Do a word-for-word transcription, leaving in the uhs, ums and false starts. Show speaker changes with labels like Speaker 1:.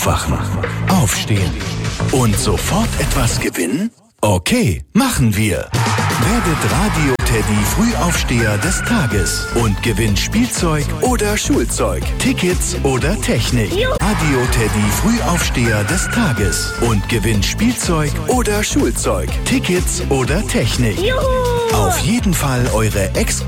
Speaker 1: Aufwachen, aufstehen und sofort etwas gewinnen? Okay, machen wir. Werdet Radio Teddy Frühaufsteher des Tages und gewinnt Spielzeug oder Schulzeug, Tickets oder Technik. Radio Teddy Frühaufsteher des Tages und gewinnt Spielzeug oder Schulzeug, Tickets oder Technik. Auf jeden Fall eure Ex